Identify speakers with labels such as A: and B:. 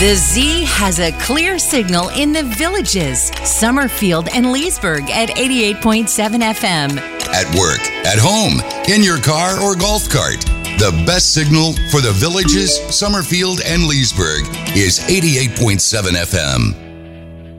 A: The Z has a clear signal in the Villages, Summerfield and Leesburg at 88.7 FM.
B: At work, at home, in your car or golf cart. The best signal for the Villages, Summerfield, and Leesburg is 88.7 FM.